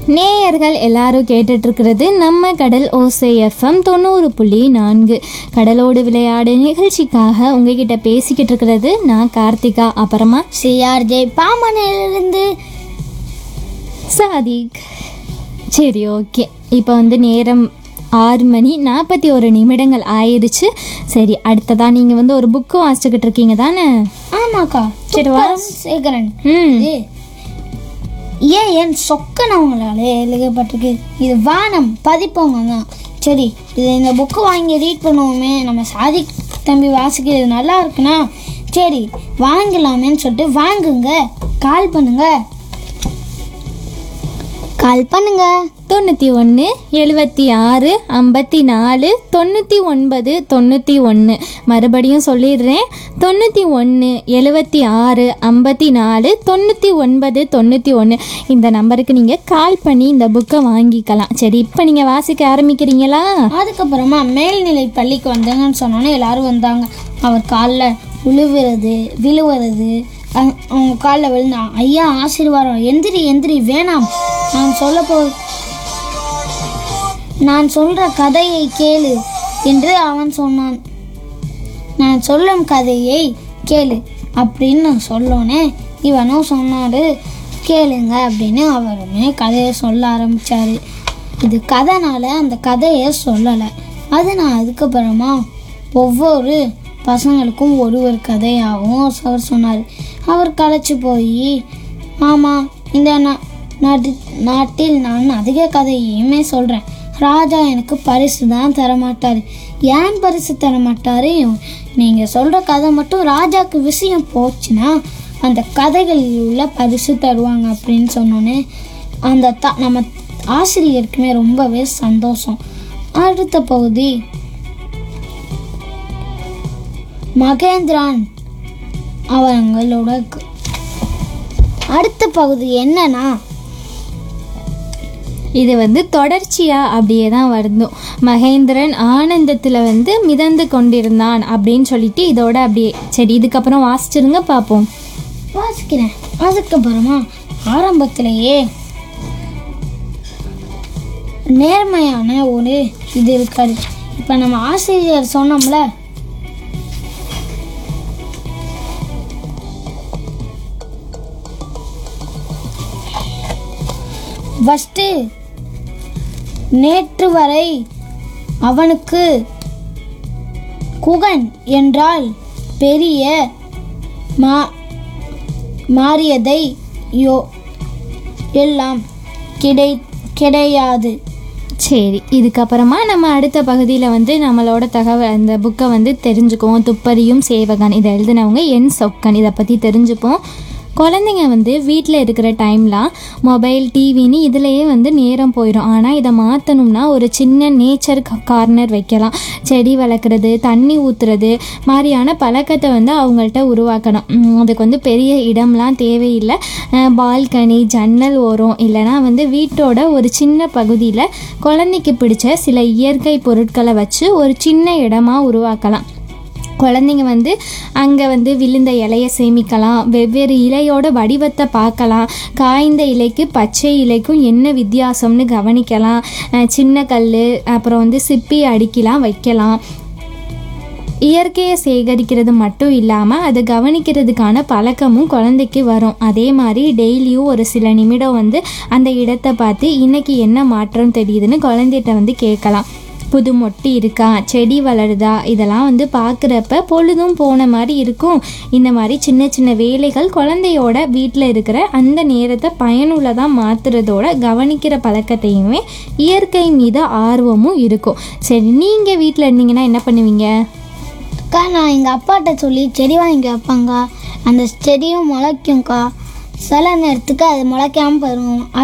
நேயர்கள் எல்லாரும் கேட்டுட்ருக்கிறது நம்ம கடல் ஓசை எஃப்எம் 90.4 கடலோடு விளையாடு நிகழ்ச்சிக்காக உங்ககிட்ட பேசிக்கிட்டு இருக்கிறது நான் கார்த்திகா, அப்புறமா சிஆர்ஜே பாமனிலிருந்து சாதிக். சரி, ஓகே. இப்போ வந்து நேரம் 6:41 ஆயிடுச்சு. சரி, அடுத்ததான் நீங்கள் வந்து ஒரு புக்கு வாசிச்சுக்கிட்டு இருக்கீங்க தானே? ஆமாக்கா. சரி, சேகரன் என் சொக்கனவங்களால எழுதப்பட்டிருக்கு. இது வானம் பதிப்பவங்க தான். சரி, இந்த புக்கு வாங்கி ரீட் பண்ணுவோமே, நம்ம சாதிக் தம்பி வாசிக்கிறது நல்லா இருக்குன்னா சரி வாங்கலாமேன்னு சொல்லிட்டு வாங்குங்க. கால் பண்ணுங்க 91 76 54 99 91. மறுபடியும் சொல்லிடுறேன், 91 76 54 99 91. இந்த நம்பருக்கு நீங்கள் கால் பண்ணி இந்த புக்கை வாங்கிக்கலாம். சரி, இப்போ நீங்கள் வாசிக்க ஆரம்பிக்கிறீங்களா? அதுக்கப்புறமா மேல்நிலை பள்ளிக்கு வந்தாங்கன்னு சொன்னோன்னே எல்லாரும் வந்தாங்க. அவர் காலில் விழுவுறது, அவங்க காலில் விழுந்தான். ஐயா ஆசீர்வாதம், எந்திரி வேணாம், நான் சொல்ற கதையை கேளு என்று அவன் சொன்னான். நான் சொல்லும் கதையை கேளு அப்படின்னு சொல்லோன்னே இவனும் சொன்னாரு, கேளுங்க அப்படின்னு. அவருமே கதையை சொல்ல ஆரம்பிச்சாரு. இது கதைனால அந்த கதையை சொல்லலை. நான் அதுக்கப்புறமா ஒவ்வொரு பசங்களுக்கும் ஒரு கதையாகவும் அவர் சொன்னார். அவர் களைச்சு போய், ஆமாம், இந்த நாட்டில் நான் அதிக கதையுமே சொல்கிறேன். ராஜா எனக்கு பரிசு தான் தரமாட்டார். ஏன் பரிசு தரமாட்டார்? நீங்கள் சொல்கிற கதை மட்டும் ராஜாவுக்கு விஷயம் போச்சுன்னா அந்த கதைகளில் உள்ள பரிசு தருவாங்க அப்படின்னு சொன்னோன்னே நம்ம ஆசிரியருக்குமே ரொம்பவே சந்தோஷம். அடுத்த பகுதி மகேந்திரன் அவங்களோட அடுத்த பகுதி என்னன்னா, இது வந்து தொடர்ச்சியாக அப்படியே தான் வருந்தோம். மகேந்திரன் ஆனந்தத்தில் வந்து மிதந்து கொண்டிருந்தான் அப்படின்னு சொல்லிட்டு இதோட அப்படியே. சரி, இதுக்கப்புறம் வாசிச்சிருங்க பார்ப்போம். வாசிக்கிறேன். அதுக்கப்புறமா ஆரம்பத்திலேயே நேர்மையான ஒரு இது இருக்காது. இப்போ நம்ம ஆசிரியர் சொன்னோம்ல, ஃபஸ்ட்டு நேற்று வரை அவனுக்கு குகன் என்றால் பெரிய மாறியதை எல்லாம் கிடையாது. சரி, இதுக்கப்புறமா நம்ம அடுத்த பகுதியில் வந்து நம்மளோட தகவல் அந்த புக்கை வந்து தெரிஞ்சுக்குவோம். துப்பறியும் சேவகன், இதை எழுதினவங்க என் சொக்கன். இதை பற்றி தெரிஞ்சுப்போம். குழந்தைங்க வந்து வீட்டில் இருக்கிற டைம்லாம் மொபைல் டிவின்னு இதுலேயே வந்து நேரம் போயிடும். ஆனால் இதை மாற்றணும்னா ஒரு சின்ன நேச்சர் கார்னர் வைக்கலாம். செடி வளர்க்குறது, தண்ணி ஊற்றுறது மாதிரியான பழக்கத்தை வந்து அவங்கள்ட்ட உருவாக்கணும். அதுக்கு வந்து பெரிய இடம்லாம் தேவையில்லை. பால்கனி, ஜன்னல் ஓரம், இல்லைனா வந்து வீட்டோட ஒரு சின்ன பகுதியில் குழந்தைக்கு பிடிச்ச சில இயற்கை பொருட்களை வச்சு ஒரு சின்ன இடமா உருவாக்கலாம். குழந்தைங்க வந்து அங்கே வந்து விழுந்த இலையை சேமிக்கலாம். வெவ்வேறு இலையோட வடிவத்தை பார்க்கலாம். காய்ந்த இலைக்கு பச்சை இலைக்கும் என்ன வித்தியாசம்னு கவனிக்கலாம். சின்ன கல், அப்புறம் வந்து சிப்பி அடுக்கிலாம் வைக்கலாம். இயற்கையை சேகரிக்கிறது மட்டும் இல்லாமல் அதை கவனிக்கிறதுக்கான பழக்கமும் குழந்தைக்கு வரும். அதே மாதிரி டெய்லியும் ஒரு சில நிமிடம் வந்து அந்த இடத்தை பார்த்து இன்னைக்கு என்ன மாற்றம் தெரியுதுன்னு குழந்தைகிட்ட வந்து கேட்கலாம். புது மொட்டி இருக்கா, செடி வளருதா, இதெல்லாம் வந்து பார்க்குறப்ப பொழுதும் போன மாதிரி இருக்கும். இந்த மாதிரி சின்ன சின்ன வேலைகள் குழந்தையோட வீட்டில் இருக்கிற அந்த நேரத்தை பயனுள்ளதாக மாற்றுறதோட கவனிக்கிற பழக்கத்தையுமே இயற்கை மீது ஆர்வமும் இருக்கும். சரி, நீங்கள் வீட்டில் இருந்தீங்கன்னா என்ன பண்ணுவீங்க? அக்கா, நான் எங்கள் அப்பாட்ட சொல்லி செடி வாங்கி வைப்பாங்க. அந்த செடியும் முளைக்கும்க்கா. சில நேரத்துக்கு அது முளைக்காமல் போயிடும்.